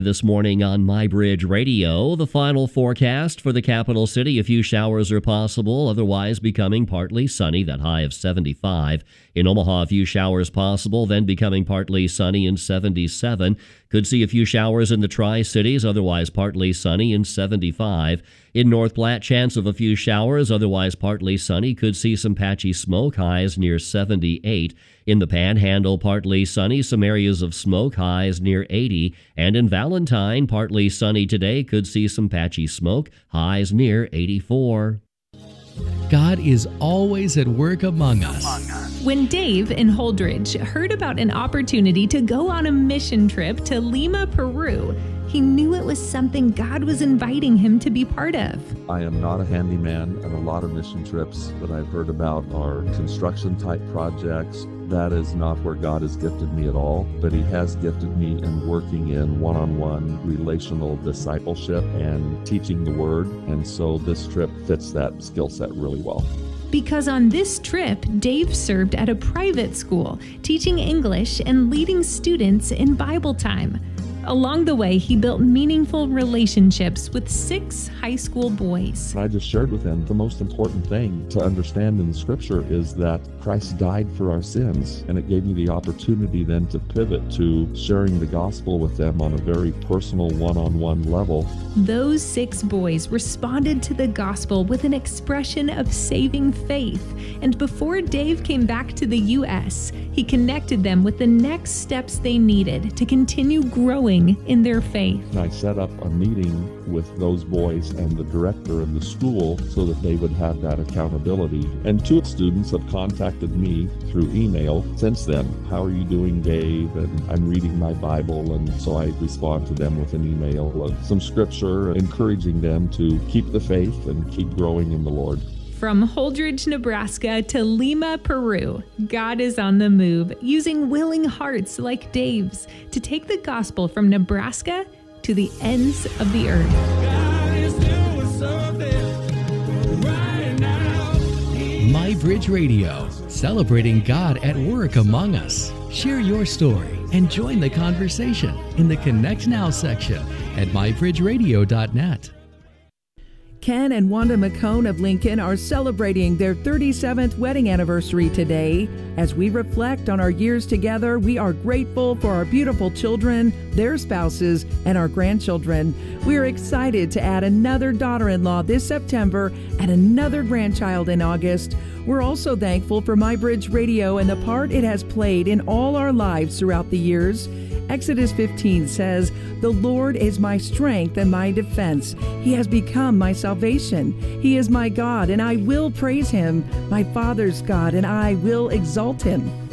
This morning on MyBridge Radio, the final forecast for the capital city. A few showers are possible, otherwise becoming partly sunny, that high of 75. In Omaha, a few showers possible, then becoming partly sunny and 77. Could see a few showers in the Tri-Cities, otherwise partly sunny and 75. In North Platte, chance of a few showers, otherwise partly sunny. Could see some patchy smoke, highs near 78. In the Panhandle, partly sunny, some areas of smoke, highs near 80. And in Valentine, partly sunny today, could see some patchy smoke, highs near 84. God is always at work among us. When Dave in Holdridge heard about an opportunity to go on a mission trip to Lima, Peru, he knew it was something God was inviting him to be part of. I am not a handyman, and a lot of mission trips that I've heard about are construction type projects. That is not where God has gifted me at all, but He has gifted me in working in one-on-one relational discipleship and teaching the Word, and so this trip fits that skill set really well. Because on this trip, Dave served at a private school, teaching English and leading students in Bible time. Along the way, he built meaningful relationships with 6 high school boys. I just shared with them the most important thing to understand in the Scripture is that Christ died for our sins, and it gave me the opportunity then to pivot to sharing the gospel with them on a very personal one-on-one level. Those 6 boys responded to the gospel with an expression of saving faith, and before Dave came back to the U.S., he connected them with the next steps they needed to continue growing in their faith. And I set up a meeting with those boys and the director of the school so that they would have that accountability. And 2 students have contacted me through email since then. How are you doing, Dave? And I'm reading my Bible, and so I respond to them with an email of some scripture, encouraging them to keep the faith and keep growing in the Lord. From Holdridge, Nebraska to Lima, Peru, God is on the move, using willing hearts like Dave's to take the gospel from Nebraska to the ends of the earth. God is doing something right now. MyBridge Radio, celebrating God at work among us. Share your story and join the conversation in the Connect Now section at mybridgeradio.net. Ken and Wanda McCone of Lincoln are celebrating their 37th wedding anniversary today. As we reflect on our years together, we are grateful for our beautiful children, their spouses, and our grandchildren. We are excited to add another daughter-in-law this September and another grandchild in August. We're also thankful for MyBridge Radio and the part it has played in all our lives throughout the years. Exodus 15 says, "The Lord is my strength and my defense. He has become my salvation. He is my God, and I will praise Him, my Father's God, and I will exalt Him."